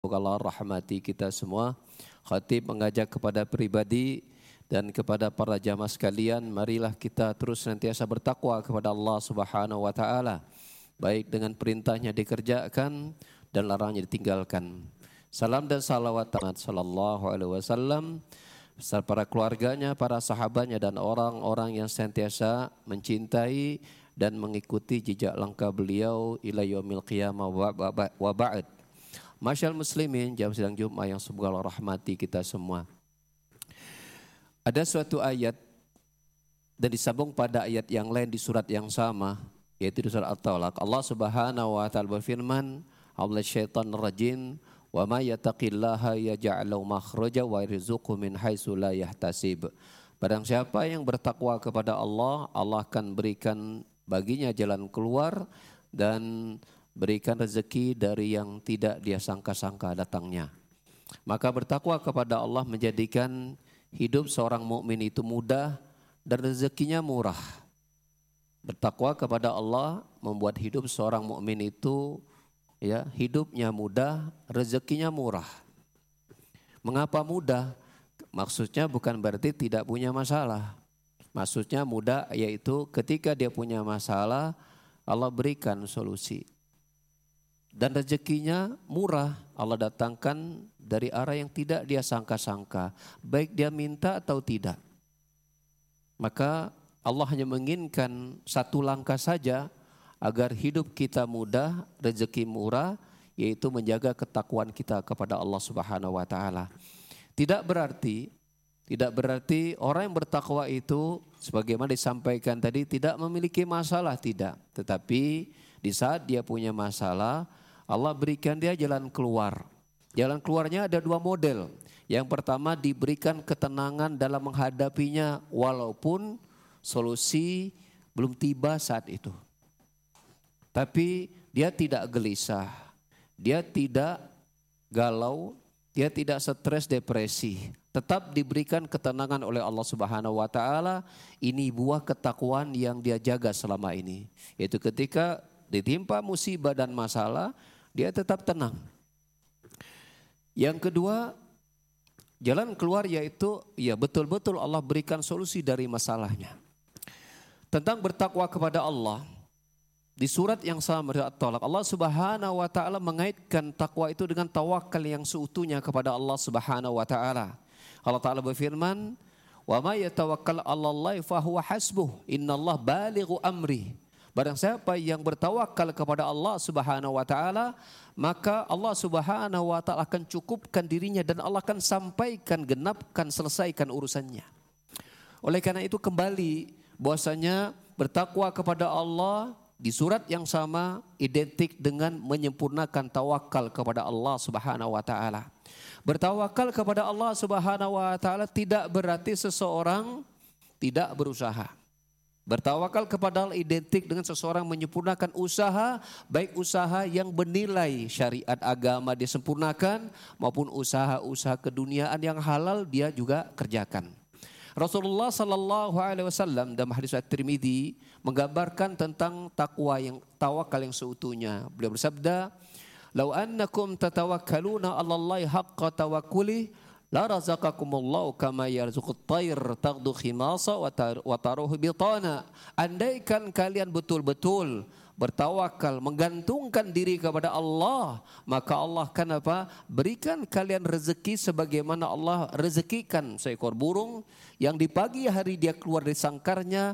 Semoga Allah rahmati kita semua. Khatib mengajak kepada pribadi dan kepada para jamaah sekalian, marilah kita terus senantiasa bertakwa kepada Allah Subhanahu wa taala, baik dengan perintahnya dikerjakan dan larangannya ditinggalkan. Salam dan salawat sallallahu alaihi wasallam beserta para keluarganya, para sahabatnya dan orang-orang yang senantiasa mencintai dan mengikuti jejak langkah beliau ila yaumil qiyamah wa ba'd. Masyaallah muslimin, jam sidang Jumat yang semoga Allah rahmati kita semua. Ada suatu ayat dan disambung pada ayat yang lain di surat yang sama, yaitu di surat At-Talaq. Allah Subhanahu wa taala berfirman, "A'udzu syaitonir rajim, wa may yattaqillaha yaj'al lahu makhraja wa yarzuqhu min haitsu la yahtasib." Barang siapa yang bertakwa kepada Allah, Allah akan berikan baginya jalan keluar dan berikan rezeki dari yang tidak dia sangka-sangka datangnya. Maka bertakwa kepada Allah menjadikan hidup seorang mukmin itu mudah dan rezekinya murah. Bertakwa kepada Allah membuat hidup seorang mukmin itu hidupnya mudah, rezekinya murah. Mengapa mudah? Maksudnya bukan berarti tidak punya masalah. Maksudnya mudah yaitu ketika dia punya masalah, Allah berikan solusi. Dan rezekinya murah, Allah datangkan dari arah yang tidak dia sangka-sangka, baik dia minta atau tidak. Maka Allah hanya menginginkan satu langkah saja agar hidup kita mudah, rezeki murah, yaitu menjaga ketakwaan kita kepada Allah Subhanahu wa taala. Tidak berarti orang yang bertakwa itu sebagaimana disampaikan tadi tidak memiliki masalah, tidak. Tetapi di saat dia punya masalah, Allah berikan dia jalan keluar. Jalan keluarnya ada dua model. Yang pertama diberikan ketenangan dalam menghadapinya walaupun solusi belum tiba saat itu. Tapi dia tidak gelisah, dia tidak galau, dia tidak stres depresi. Tetap diberikan ketenangan oleh Allah Subhanahu wa taala. Ini buah ketakwaan yang dia jaga selama ini. Yaitu ketika ditimpa musibah dan masalah, dia tetap tenang. Yang kedua, jalan keluar yaitu betul-betul Allah berikan solusi dari masalahnya. Tentang bertakwa kepada Allah, di surat yang sama At-Talaq, Allah Subhanahu wa taala mengaitkan takwa itu dengan tawakal yang seutuhnya kepada Allah Subhanahu wa taala. Allah taala berfirman, "Wa may yatawakkal 'alallahi fahuwa hasbuh, innallaha balighu amri." Barang siapa yang bertawakal kepada Allah Subhanahu wa taala, maka Allah Subhanahu wa taala akan cukupkan dirinya dan Allah akan sampaikan, genapkan, selesaikan urusannya. Oleh karena itu kembali bahwasanya bertakwa kepada Allah di surat yang sama identik dengan menyempurnakan tawakal kepada Allah Subhanahu wa taala. Bertawakal kepada Allah Subhanahu wa taala tidak berarti seseorang tidak berusaha. Bertawakal kepada Allah identik dengan seseorang menyempurnakan usaha, baik usaha yang bernilai syariat agama dia sempurnakan maupun usaha-usaha keduniaan yang halal dia juga kerjakan. Rasulullah sallallahu alaihi wasallam dalam hadis At-Tirmidzi menggambarkan tentang tawakal yang seutuhnya. Beliau bersabda, "Lau annakum tatawakkaluna 'alallahi haqqa tawakkuli la razaqakumullahu kama yarzuqut tayr taghdu khimasa wa taruhu bitana." Andaikan kalian betul-betul bertawakal, menggantungkan diri kepada Allah, maka Allah akan berikan kalian rezeki sebagaimana Allah rezekikan seekor burung yang di pagi hari dia keluar dari sangkarnya,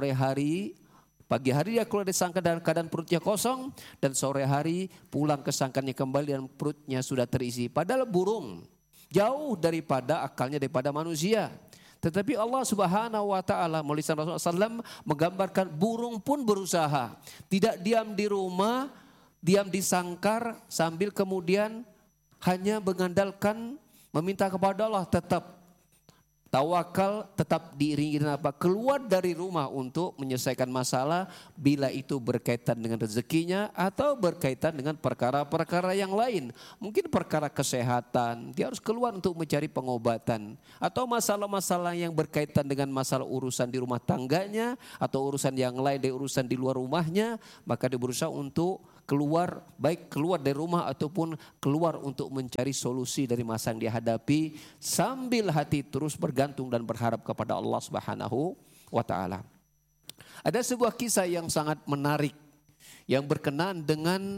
pagi hari dia keluar dari sangkar dalam keadaan perutnya kosong, dan sore hari pulang ke sangkarnya kembali dan perutnya sudah terisi. Padahal burung jauh daripada akalnya daripada manusia. Tetapi Allah Subhanahu wa taala melalui Rasulullah SAW menggambarkan burung pun berusaha. Tidak diam di rumah, diam di sangkar sambil kemudian hanya mengandalkan meminta kepada Allah, tetap tawakal, tetap diiringi dengan keluar dari rumah untuk menyelesaikan masalah bila itu berkaitan dengan rezekinya atau berkaitan dengan perkara-perkara yang lain. Mungkin perkara kesehatan, dia harus keluar untuk mencari pengobatan. Atau masalah-masalah yang berkaitan dengan masalah urusan di rumah tangganya atau urusan yang lain, urusan di luar rumahnya, maka dia berusaha untuk keluar, baik keluar dari rumah ataupun keluar untuk mencari solusi dari masalah yang dia hadapi, sambil hati terus bergantung dan berharap kepada Allah Subhanahu wa taala. Ada sebuah kisah yang sangat menarik yang berkenaan dengan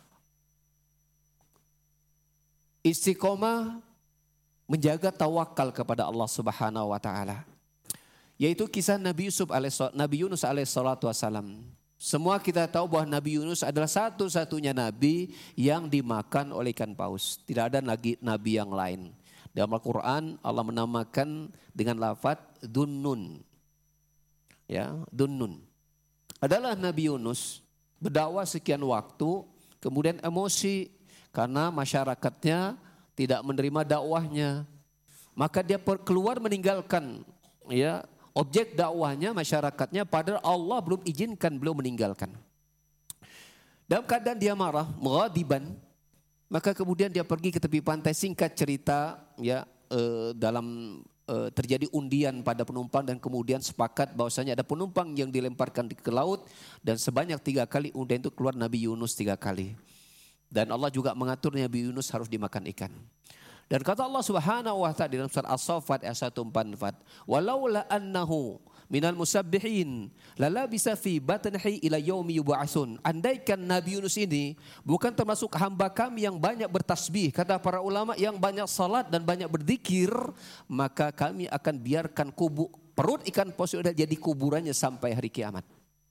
istiqomah menjaga tawakal kepada Allah Subhanahu wa taala. Yaitu kisah Nabi Yunus alaihissalatu wassalam. Semua kita tahu bahwa Nabi Yunus adalah satu-satunya nabi yang dimakan oleh ikan paus. Tidak ada lagi nabi yang lain. Dalam Al-Quran Allah menamakan dengan lafaz Dunnun. Ya, Dunnun. Adalah Nabi Yunus berdakwah sekian waktu, kemudian emosi karena masyarakatnya tidak menerima dakwahnya. Maka dia keluar meninggalkan ya objek dakwahnya, masyarakatnya, padahal Allah belum izinkan beliau meninggalkan. Dalam keadaan dia marah, mughadiban, maka kemudian dia pergi ke tepi pantai. Singkat cerita, ya terjadi undian pada penumpang dan kemudian sepakat bahwasanya ada penumpang yang dilemparkan ke laut dan sebanyak 3 kali undian itu keluar Nabi Yunus 3 kali. Dan Allah juga mengatur Nabi Yunus harus dimakan ikan. Dan kata Allah Subhanahu wa taala dalam surat As-Saffat ayat 144, "Walaula annahu minal musabbihin lalabisa fi batnihi ila yaumi yub'atsun." Andaikan Nabi Yunus ini bukan termasuk hamba kami yang banyak bertasbih, kata para ulama, yang banyak salat dan banyak berzikir, maka kami akan biarkan perut ikan paus itu jadi kuburannya sampai hari kiamat.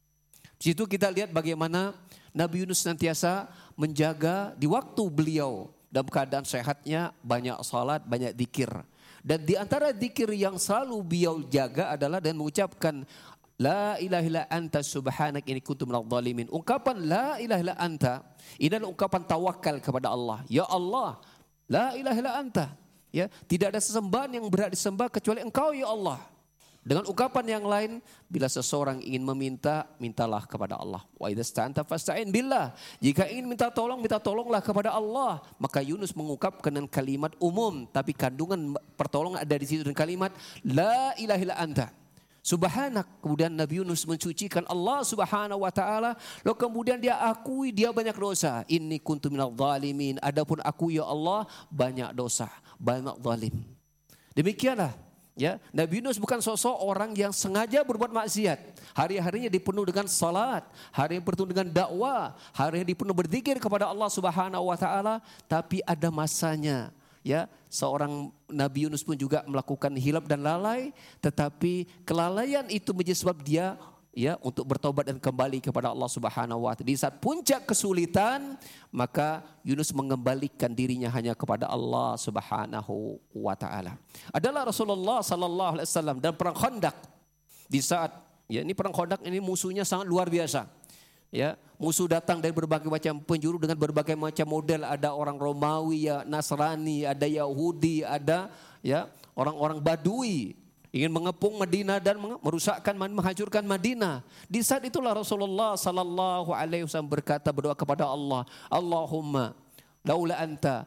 Di situ kita lihat bagaimana Nabi Yunus senantiasa menjaga di waktu beliau dalam keadaan sehatnya banyak salat, banyak zikir. Dan di antara zikir yang selalu beliau jaga adalah dengan mengucapkan la ilaha illa anta subhanak inni kuntu minadh dhalimin. Ungkapan la ilaha illa anta ini adalah ungkapan tawakal kepada Allah. Ya Allah, la ilaha illa anta. Ya, tidak ada sesembahan yang berhak disembah kecuali Engkau ya Allah. Dengan ungkapan yang lain, bila seseorang ingin meminta, mintalah kepada Allah. Wa idza sta'anta fasta'in billah. Jika ingin minta tolong, minta tolonglah kepada Allah. Maka Yunus mengungkapkan dengan kalimat umum, tapi kandungan pertolongan ada di situ dengan kalimat la ilaha illa anta subhanak. Kemudian Nabi Yunus mensucikan Allah Subhanahu wa taala, lalu kemudian dia akui dia banyak dosa. Inni kuntu minadh dhalimin. Adapun aku ya Allah banyak dosa, banyak zalim. Demikianlah. Ya, Nabi Yunus bukan sosok orang yang sengaja berbuat maksiat. Hari-harinya dipenuhi dengan salat, hari yang penuh dengan dakwah, hari yang dipenuhi berzikir kepada Allah Subhanahu wa taala, tapi ada masanya. Ya, seorang Nabi Yunus pun juga melakukan hilaf dan lalai, tetapi kelalaian itu menjadi sebab dia ya untuk bertobat dan kembali kepada Allah Subhanahu wa taala. Di saat puncak kesulitan, maka Yunus mengembalikan dirinya hanya kepada Allah Subhanahu wa taala. Adalah Rasulullah sallallahu alaihi wasallam dan perang Khandaq. Di saat ya ini perang Khandaq ini musuhnya sangat luar biasa. Ya, musuh datang dari berbagai macam penjuru dengan berbagai macam model. Ada orang Romawi, ya Nasrani, ada Yahudi, ada ya orang-orang Badui. Ingin mengepung Madinah dan merusakkan, menghancurkan Madinah. Di saat itulah Rasulullah sallallahu alaihi wasallam berkata, berdoa kepada Allah, Allahumma laula anta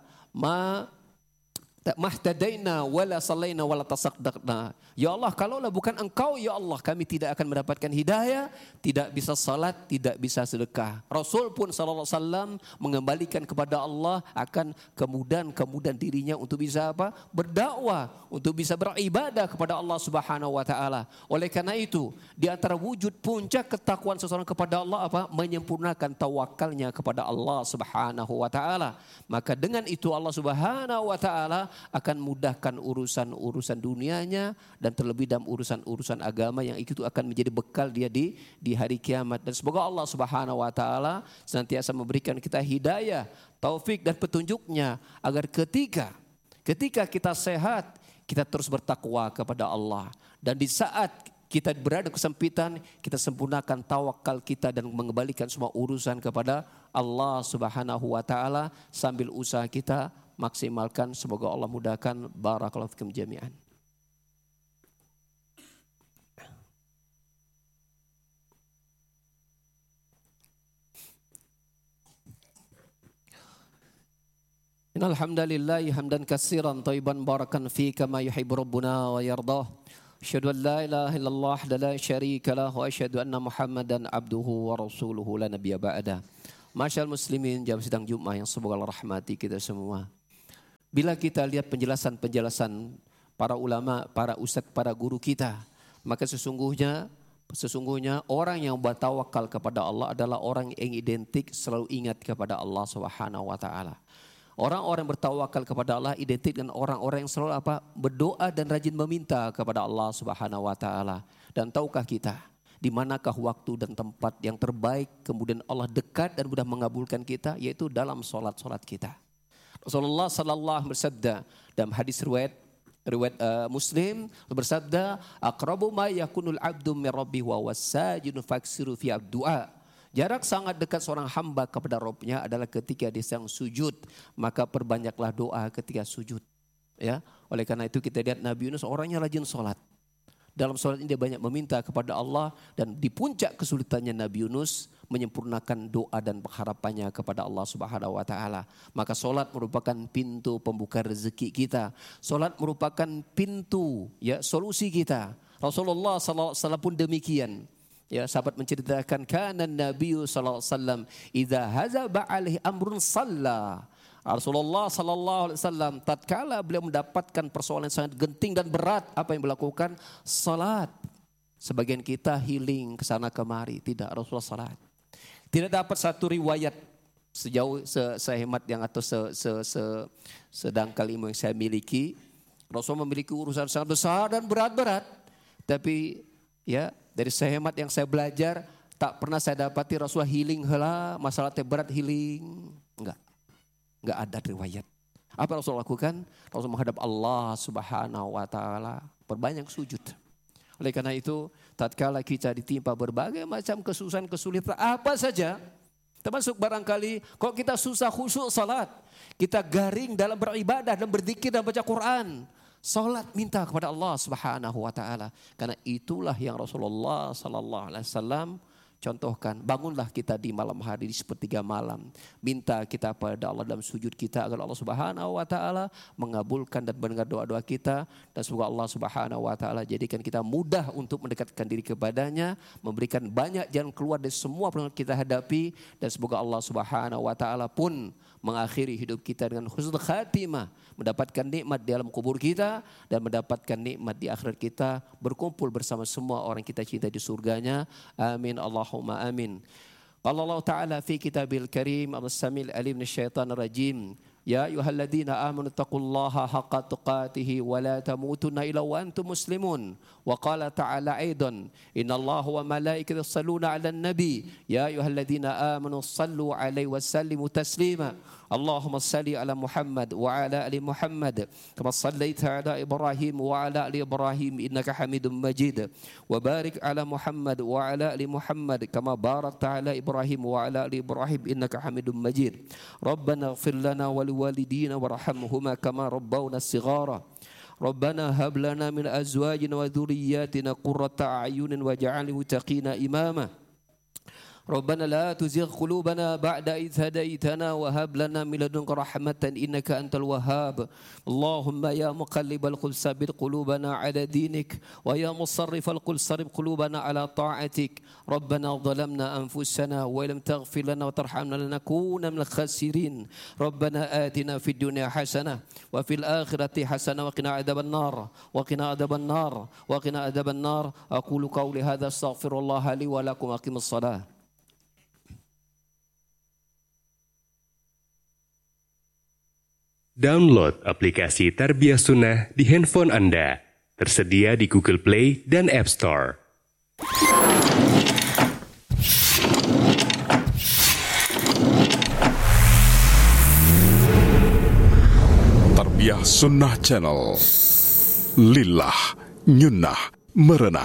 mahtadaina wala sallaina wala tasaddaqna. Ya Allah, kalaulah bukan Engkau ya Allah, kami tidak akan mendapatkan hidayah, tidak bisa salat, tidak bisa sedekah. Rasul pun sallallahu alaihi wasallam mengembalikan kepada Allah akan kemudahan dirinya untuk bisa apa? Berdakwah, untuk bisa beribadah kepada Allah Subhanahu wa taala. Oleh karena itu, di antara wujud puncak ketakwaan seseorang kepada Allah apa? Menyempurnakan tawakalnya kepada Allah Subhanahu wa taala. Maka dengan itu Allah Subhanahu wa taala akan mudahkan urusan-urusan dunianya dan terlebih dalam urusan-urusan agama yang itu akan menjadi bekal dia di hari kiamat. Dan semoga Allah Subhanahu wa taala senantiasa memberikan kita hidayah, taufik dan petunjuknya agar ketika kita sehat, kita terus bertakwa kepada Allah. Dan di saat kita berada kesempitan, kita sempurnakan tawakal kita dan mengembalikan semua urusan kepada Allah Subhanahu wa taala sambil usaha kita maksimalkan. Semoga Allah mudahkan. Barakallahu fikum jami'an. Innal hamdalillah hamdan katsiran thayyiban barakan fi kama yuhibbu rabbuna wa yardah. Asyhadu an la ilaha illallah la syarika lah wa asyhadu anna Muhammadan abduhu wa rasuluhu la nabiyya ba'da. Masyaallah muslimin jam sidang Jumat yang semoga Allah rahmati kita semua. Bila kita lihat penjelasan para ulama, para ustadz, para guru kita, maka sesungguhnya orang yang bertawakal kepada Allah adalah orang yang identik selalu ingat kepada Allah Subhanahu wa taala. Orang-orang bertawakal kepada Allah identik dengan orang-orang yang selalu berdoa dan rajin meminta kepada Allah Subhanahu wa taala. Dan tahukah kita di manakah waktu dan tempat yang terbaik kemudian Allah dekat dan mudah mengabulkan kita, yaitu dalam solat kita. Rasulullah sallallahu alaihi wasallam bersabda dalam hadis riwayat Muslim bersabda, aqrabu ma yakunul abdu min rabbi wa wasajidun faksiru fi abdu'a. Jarak sangat dekat seorang hamba kepada Rabbnya adalah ketika dia sedang sujud, maka perbanyaklah doa ketika sujud. Ya, oleh karena itu kita lihat Nabi Yunus orangnya rajin solat. Dalam solat ini dia banyak meminta kepada Allah, dan di puncak kesulitannya Nabi Yunus menyempurnakan doa dan pengharapannya kepada Allah Subhanahu wa taala. Maka solat merupakan pintu pembuka rezeki kita. Solat merupakan pintu solusi kita. Rasulullah sallallahu alaihi wasallam pun demikian. Ya, sahabat menceritakan kana Nabi sallallahu alaihi wasallam idza hazaba alaihi amrun shalla. Rasulullah sallallahu alaihi wasallam tatkala beliau mendapatkan persoalan yang sangat genting dan berat, apa yang dilakukan? Salat. Sebagian kita healing ke sana kemari, tidak, Rasulullah salat. Tidak dapat satu riwayat sejauh sehemat yang atau sedangkal ilmu yang saya miliki, Rasul memiliki urusan sangat besar dan berat-berat. Tapi ya, dari sehemat yang saya belajar, tak pernah saya dapati Rasulullah healing masalah berat healing. Enggak ada riwayat. Apa Rasul lakukan? Rasul menghadap Allah Subhanahu wa taala, berbanyak sujud. Oleh karena itu, tatkala kita ditimpa berbagai macam kesusahan, kesulitan apa saja, termasuk barangkali kalau kita susah khusyuk salat, kita garing dalam beribadah dan berzikir dan baca Quran, salat minta kepada Allah Subhanahu wa taala. Karena itulah yang Rasulullah sallallahu alaihi wasallam contohkan. Bangunlah kita di malam hari di sepertiga malam, minta kita pada Allah dalam sujud kita agar Allah Subhanahu wa taala mengabulkan dan mendengar doa-doa kita, dan semoga Allah Subhanahu wa taala jadikan kita mudah untuk mendekatkan diri kepadanya, memberikan banyak jalan keluar dari semua persoalan kita hadapi, dan semoga Allah Subhanahu wa taala pun mengakhiri hidup kita dengan husnul khatimah, mendapatkan nikmat di alam kubur kita dan mendapatkan nikmat di akhirat kita, berkumpul bersama semua orang kita cinta di surganya. Amin Allahumma amin. Qala Allah Ta'ala fi kitabil karim as-samil alim minasyaitonir rajim. Ya ayyuhalladzina amanu taqullaha haqqa tuqatih wa la tamutunna illa wa antum muslimun. Wa qala ta'ala aidan innallaha wa malaikatahu yusalluna 'alan nabi ya ayyuhalladzina amanu sallu 'alaihi wa sallimu taslima. Allahumma salli ala Muhammad wa ala ali Muhammad kama sallaita ala Ibrahim wa ala ali Ibrahim innaka Hamidum Majid. Wa barik ala Muhammad wa ala ali Muhammad kama barakta ala Ibrahim wa ala ali Ibrahim innaka Hamidum Majid. Rabbana ighfir lana wa liwalidina warhamhuma kama rabbawna shighara. Rabbana hab lana min azwajina wa dhurriyyatina qurrata a'yunin waj'alna muttaqina imama. ربنا لا تزغ قلوبنا بعد إذ هديتنا وهب لنا من لدنك رحمة إنك أنت الوهاب. اللهم يا مقلب القلوب ثبت قلوبنا على دينك ويا مصرف القلوب صرف قلوبنا على طاعتك. ربنا ظلمنا أنفسنا وإن لم تغفر لنا وترحمنا لنكون من الخاسرين. ربنا آتنا في الدنيا حسنة وفي الآخرة حسنة وقنا عذاب النار وقنا عذاب النار وقنا عذاب النار. أقول قولي هذا استغفر الله لي ولكم أقيموا الصلاة. Download aplikasi Tarbiyah Sunnah di handphone Anda. Tersedia di Google Play dan App Store. Tarbiyah Sunnah Channel. Lillah, nyunnah, merenah.